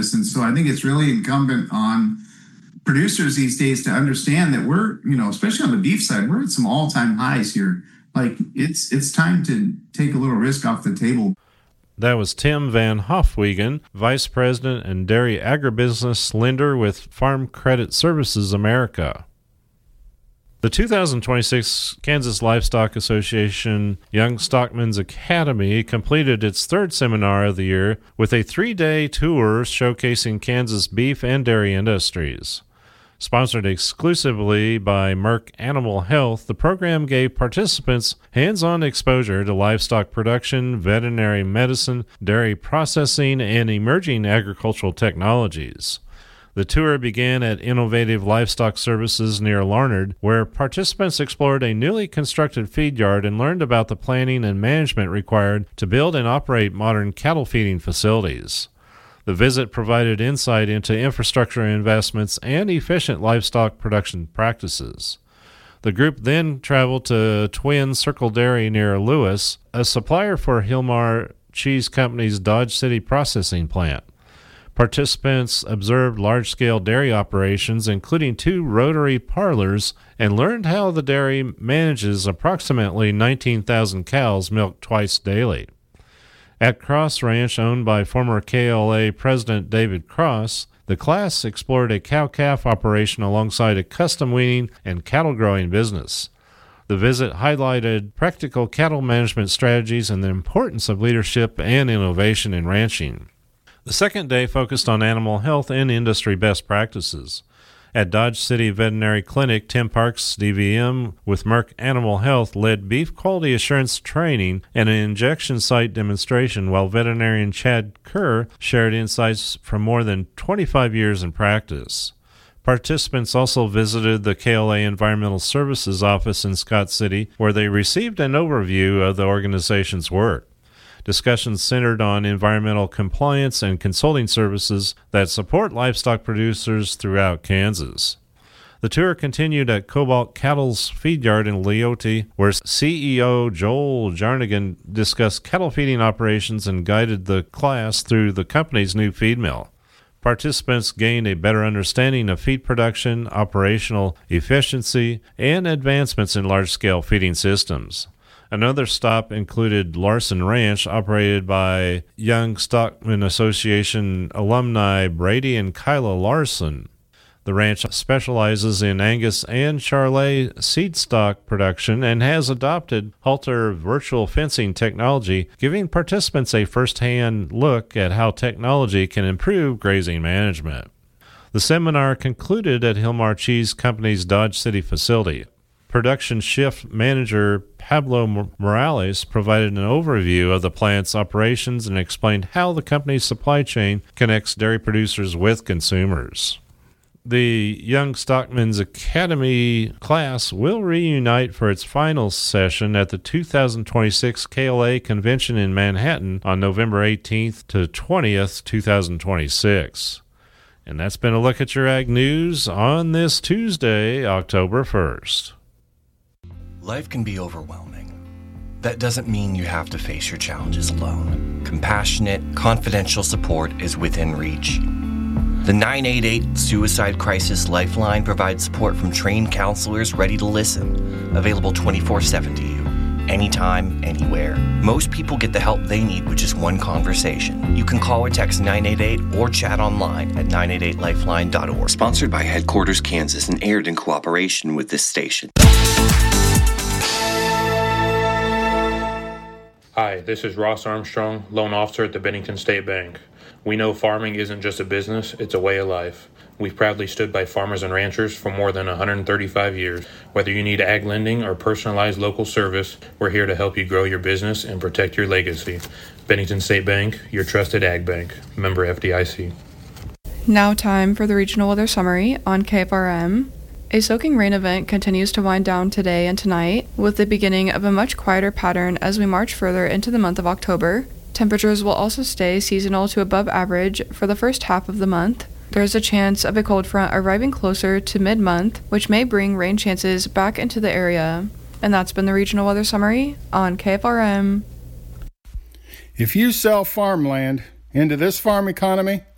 this. And so I think it's really incumbent on producers these days to understand that we're, especially on the beef side, we're at some all-time highs here. Like it's time to take a little risk off the table. That was Tim Van Hofwegen, Vice President and Dairy Agribusiness Lender with Farm Credit Services America. The 2026 Kansas Livestock Association Young Stockmen's Academy completed its third seminar of the year with a 3-day tour showcasing Kansas beef and dairy industries. Sponsored exclusively by Merck Animal Health, the program gave participants hands-on exposure to livestock production, veterinary medicine, dairy processing, and emerging agricultural technologies. The tour began at Innovative Livestock Services near Larned, where participants explored a newly constructed feed yard and learned about the planning and management required to build and operate modern cattle feeding facilities. The visit provided insight into infrastructure investments and efficient livestock production practices. The group then traveled to Twin Circle Dairy near Lewis, a supplier for Hilmar Cheese Company's Dodge City processing plant. Participants observed large-scale dairy operations, including 2 rotary parlors, and learned how the dairy manages approximately 19,000 cows milked twice daily. At Cross Ranch, owned by former KLA President David Cross, the class explored a cow-calf operation alongside a custom weaning and cattle-growing business. The visit highlighted practical cattle management strategies and the importance of leadership and innovation in ranching. The second day focused on animal health and industry best practices. At Dodge City Veterinary Clinic, Tim Parks, DVM, with Merck Animal Health, led beef quality assurance training and an injection site demonstration, while veterinarian Chad Kerr shared insights from more than 25 years in practice. Participants also visited the KLA Environmental Services office in Scott City, where they received an overview of the organization's work. Discussions centered on environmental compliance and consulting services that support livestock producers throughout Kansas. The tour continued at Cobalt Cattle's feed yard in Leoti, where CEO Joel Jarnigan discussed cattle feeding operations and guided the class through the company's new feed mill. Participants gained a better understanding of feed production, operational efficiency, and advancements in large-scale feeding systems. Another stop included Larson Ranch, operated by Young Stockmen Association alumni Brady and Kyla Larson. The ranch specializes in Angus and Charolais seed stock production and has adopted Halter virtual fencing technology, giving participants a first-hand look at how technology can improve grazing management. The seminar concluded at Hilmar Cheese Company's Dodge City facility. Production shift manager Pablo Morales provided an overview of the plant's operations and explained how the company's supply chain connects dairy producers with consumers. The Young Stockmen's Academy class will reunite for its final session at the 2026 KLA Convention in Manhattan on November 18th to 20th, 2026. And that's been a look at your Ag News on this Tuesday, October 1st. Life can be overwhelming. That doesn't mean you have to face your challenges alone. Compassionate, confidential support is within reach. The 988 Suicide Crisis Lifeline provides support from trained counselors ready to listen, available 24/7 to you, anytime, anywhere. Most people get the help they need with just one conversation. You can call or text 988 or chat online at 988lifeline.org. Sponsored by Headquarters Kansas and aired in cooperation with this station. Hi, this is Ross Armstrong, loan officer at the Bennington State Bank. We know farming isn't just a business, it's a way of life. We've proudly stood by farmers and ranchers for more than 135 years. Whether you need ag lending or personalized local service, we're here to help you grow your business and protect your legacy. Bennington State Bank, your trusted ag bank. Member FDIC. Now time for the regional weather summary on KFRM. A soaking rain event continues to wind down today and tonight, with the beginning of a much quieter pattern as we march further into the month of October. Temperatures will also stay seasonal to above average for the first half of the month. There is a chance of a cold front arriving closer to mid-month, which may bring rain chances back into the area. And that's been the regional weather summary on KFRM. If you sell farmland into this farm economy,